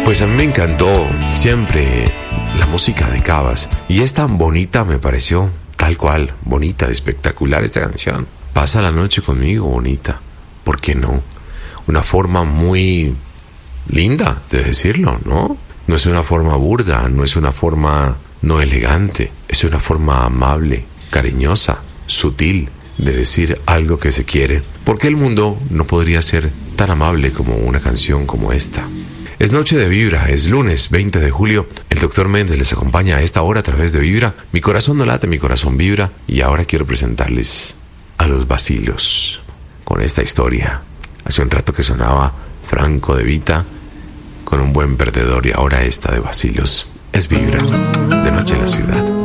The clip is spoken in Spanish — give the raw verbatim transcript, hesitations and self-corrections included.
Pues a mí me encantó siempre la música de Cabas y es tan bonita, me pareció, tal cual, bonita, espectacular esta canción. Pasa la noche conmigo, bonita, ¿por qué no? Una forma muy linda de decirlo, ¿no? No es una forma burda, no es una forma no elegante, es una forma amable, cariñosa, sutil de decir algo que se quiere, porque el mundo no podría ser tan amable como una canción como esta. Es noche de Vibra, es lunes veinte de julio. El doctor Méndez les acompaña a esta hora a través de Vibra. Mi corazón no late, mi corazón vibra. Y ahora quiero presentarles a los Bacilos con esta historia. Hace un rato que sonaba Franco De Vita con Un Buen Perdedor y ahora esta de Bacilos. Es Vibra, de noche en la ciudad.